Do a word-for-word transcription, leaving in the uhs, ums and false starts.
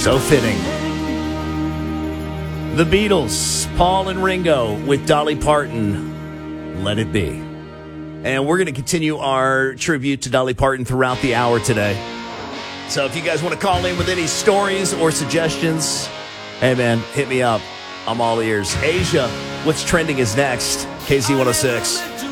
So fitting. The Beatles, Paul and Ringo with Dolly Parton, Let It Be. And we're going to continue our tribute to Dolly Parton throughout the hour today. So if you guys want to call in with any stories or suggestions, hey man, hit me up. I'm all ears. Asia, what's trending is next. K Z one oh six.